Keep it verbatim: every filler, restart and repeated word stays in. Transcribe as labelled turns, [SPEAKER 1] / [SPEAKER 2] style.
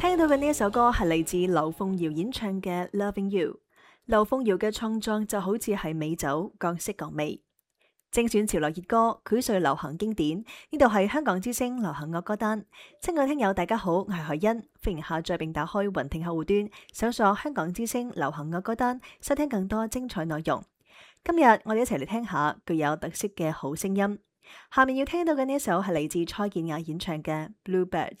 [SPEAKER 1] 聽到嘅呢一首歌係嚟自劉鳳瑤演唱嘅《Loving You》。劉鳳瑤嘅創作就好似係美酒，各式各味。精選潮流熱歌，薈萃流行經典。呢度係香港之聲流行樂歌單。親愛聽友大家好，我係海欣，歡迎下載並打開雲聽客戶端，搜索香港之聲流行樂歌單，收聽更多精彩內容。今日我哋一齊嚟聽下具有特色嘅好聲音。下面要聽到嘅呢一首係嚟自蔡健雅演唱嘅《Bluebirds》。